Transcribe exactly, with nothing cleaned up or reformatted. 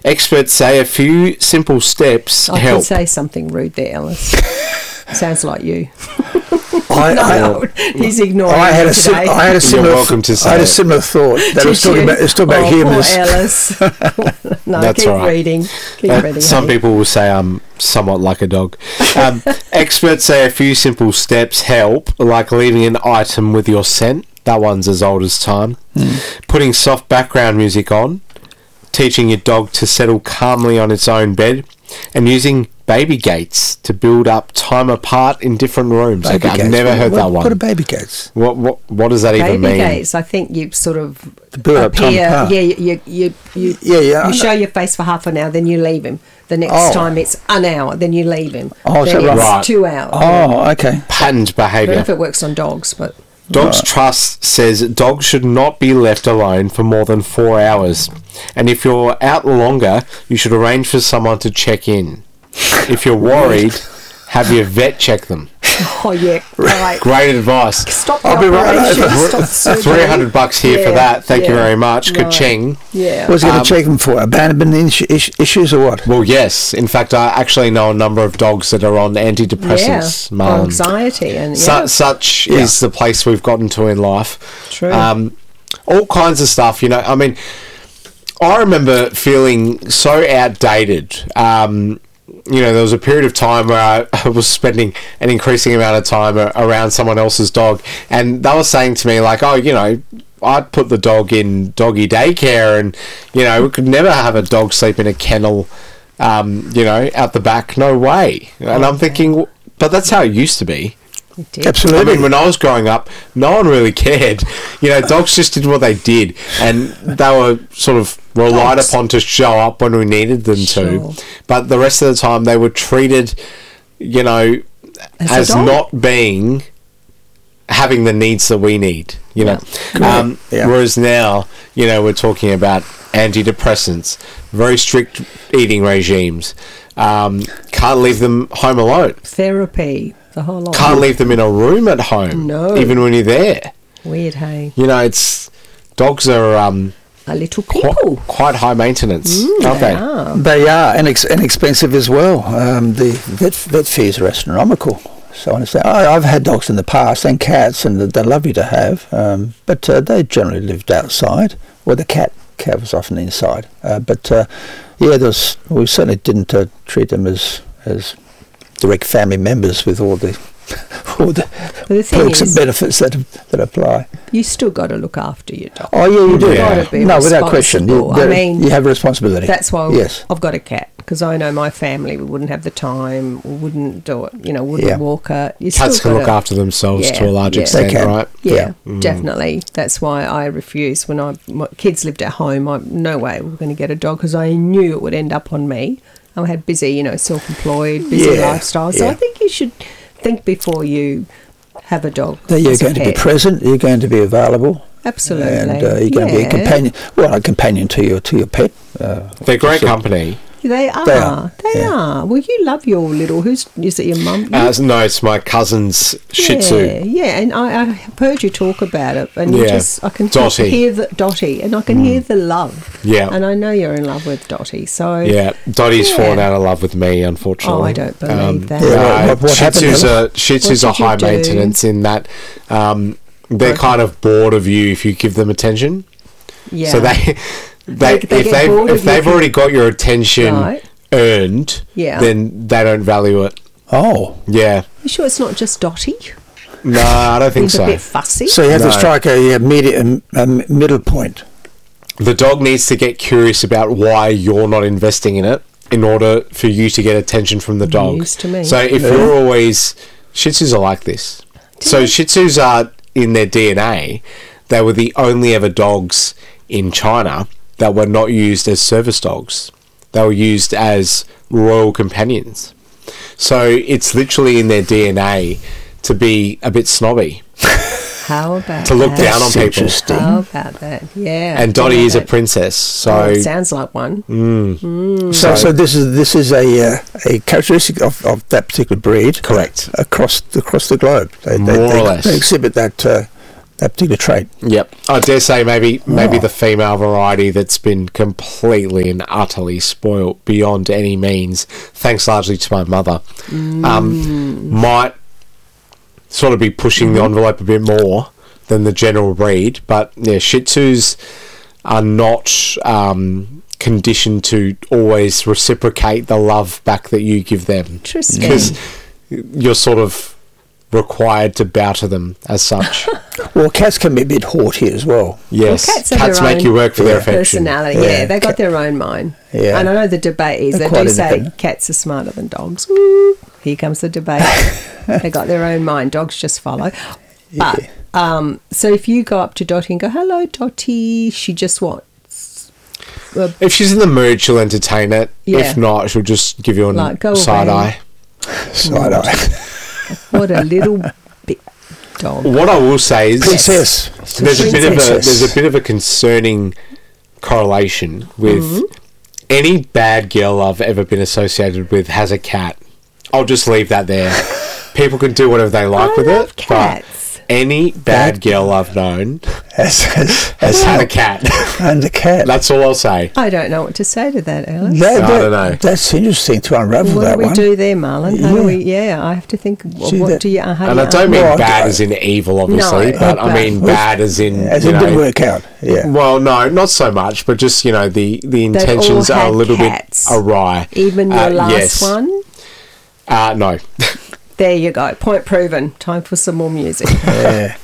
Experts say a few simple steps I help. could say something rude there, Ellis. Sounds like you. I, no, I, he's ignoring I had me a sim- today. I had a similar. You're welcome to say I had a it. similar thought that I was Did talking you? about. It's talking about oh, humans. Poor Ellis. no, That's keep all right. reading. Keep Uh, reading. some honey. people will say I'm somewhat like a dog. Um, experts say a few simple steps help, like leaving an item with your scent. That one's as old as time. Mm. Putting soft background music on. Teaching your dog to settle calmly on its own bed. And using baby gates to build up time apart in different rooms. Baby Okay, I've gates. never What- heard what, that one. What are baby gates? What what what does that even Baby mean? gates, I think you sort of To build up time appear, apart. yeah, you, you, you, you, Yeah, yeah, I you know. show your face for half an hour, then you leave him. The next Oh. time it's an hour, then you leave him. Oh, is then that it's right? Right. two hours. Oh, okay. Patterned I don't know behaviour. if it works on dogs, but Dogs Trust says dogs should not be left alone for more than four hours. And if you're out longer, you should arrange for someone to check in. If you're worried, have your vet check them. oh yeah, right. Great advice. Stop the I'll be right operation. over. Stop the surgery. three hundred bucks here for Yeah, that. Thank you yeah. very much. Right. Ka-ching. Yeah. What's he going Um, to check them for? Abandonment is- is- issues or what? Well, yes. In fact, I actually know a number of dogs that are on antidepressants. Yeah. Mum. Anxiety and Su- yeah. such Yeah. is the place we've gotten to in life. True. Um, all kinds of stuff, you know. I mean, I remember feeling so outdated. Um, you know, there was a period of time where I, I was spending an increasing amount of time a- around someone else's dog, and they were saying to me, like, oh, you know, I'd put the dog in doggy daycare, and, you know, we could never have a dog sleep in a kennel, um, you know, out the back. No way. And I'm thinking, but that's how it used to be. It did. Absolutely. I mean, when I was growing up, no one really cared. You know, dogs just did what they did, and they were sort of relied Dogs. upon to show up when we needed them Sure. to. But the rest of the time, they were treated, you know, As a as, dog. not being having the needs that we need. You know, Yeah. um, Yeah. whereas now, you know, we're talking about antidepressants, very strict eating regimes. Um, can't leave them home alone. Therapy, the whole lot. Can't leave them in a room at home, No. even when you're there. Weird, hey. You know, it's dogs are um, A little quite, people. quite high maintenance, Mm, aren't they they? are. They are, and, ex- and expensive as well. Um, the vet, vet fees are astronomical. So I understand. I, I've had dogs in the past and cats, and they're lovely to have, um, but uh, they generally lived outside. Well, the cat cat was often inside. Uh, but uh, yeah, there's, we certainly didn't uh, treat them as as direct family members with all the all the, the thing perks is- and benefits that that apply. You still got to look after your dog. Oh yeah, you do. You've gotta be no, without question. You, responsible. I there- mean, you have a responsibility. That's why Yes. I've got a cat, because I know my family we wouldn't have the time, we wouldn't do it, you know, wouldn't Yeah. walk her. You Cats still can look gotta- after themselves Yeah, to a large yeah. extent, They can. right? Yeah, Yeah. definitely. That's why I refused when I my kids lived at home. I no way we were going to get a dog, because I knew it would end up on me. I had busy, you know, self-employed, busy Yeah, lifestyle. So yeah. I think you should think before you have a dog. That you're as a going to be pet. present. You're going to be available. Absolutely. And uh, you're going to be a Yeah. companion. Well, a companion to your to your pet. Uh, They're great so- company. They are. They are, They yeah. are. Well, you love your little. Who's is it? Your mum? Uh, no, it's my cousin's Shih Tzu. Yeah, yeah, and I, I have heard you talk about it, and you Yeah. just I can Dottie. hear the Dottie, and I can hear the love. Yeah. and I know you're in love with Dottie. So Yeah, Dottie's Yeah. fallen out of love with me, unfortunately. Oh, I don't believe that. Yeah, No, what- what Shih happened, Tzus Ella? are, Shih Tzus What are did you high do? maintenance in that um, they're Okay. kind of bored of you if you give them attention. yeah. So they, they, They- they if get they bored if of you they've if you- already got your attention Right. earned, Yeah. then they don't value it. Oh, Yeah, You sure it's not just Dottie? no, I don't think He's so. a bit fussy. so you have No. to strike a, a, medi- a, a middle point. The dog needs to get curious about why you're not investing in it in order for you to get attention from the dog. News to me. So if Yeah. you're always Shih Tzus are like this. So Shih Tzus are in their D N A. They were the only ever dogs in China that were not used as service dogs. They were used as royal companions. So it's literally in their D N A to be a bit snobby, How about to look that? down on That's people. interesting. How about that? Yeah. And Dottie Yeah, is a that- princess, so Oh, it sounds like one. So, so this is this is a uh, a characteristic of, of that particular breed. Correct. Across across the globe, they, they, More they, or less. they exhibit that uh, that particular trait. Yep. I dare say maybe maybe the female variety that's been completely and utterly spoilt beyond any means, thanks largely to my mother, Mm. um, might sort of be pushing Mm-hmm. the envelope a bit more than the general breed. But yeah, Shih Tzus are not um, conditioned to always reciprocate the love back that you give them. Interesting. Because you're sort of required to bow to them as such. Well, cats can be a bit haughty as well. Yes, Well, cats have cats their make own you work for their Yeah. affection. personality. Yeah. Yeah, they got their own mind. Yeah. And I know the debate is They're they quite do say independent. cats are smarter than dogs. Woo. Here comes the debate. They got their own mind. Dogs just follow. But Yeah. um, so if you go up to Dottie and go, "Hello, Dottie," she just what? Uh, If she's in the mood, she'll entertain it. Yeah. If not, she'll just give you a Like, go side away. eye. Side eye. what a little bit dog. What I will say is, Princess. there's a bit of a Princess. there's a bit of a concerning correlation with Mm-hmm. any bad girl I've ever been associated with has a cat. I'll just leave that there. People can do whatever they like I with love it, cats. but any bad girl I've known Has, has, has had a cat. and the cat. That's all I'll say. I don't know what to say to that, Alice. That- I that- don't know. That's interesting to unravel What that do we one. do there, Marlon? How Yeah. do we? Yeah, I have to think. What, See, what that- do you? Uh, how And do I you don't mean Well, bad I- as in evil, obviously, No, but not I mean bad. bad as in As you it know, didn't work out. Yeah. Well, no, not so much, but just you know the the They've intentions all are a had little cats. bit awry. Even your Uh, last yes. one. Uh, no, There you go. Point proven. Time for some more music. Yeah.